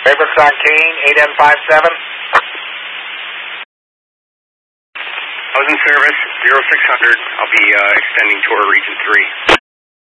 Mavericks on Kane, 8M57. I was in service, 0600. I'll be extending toward Region 3.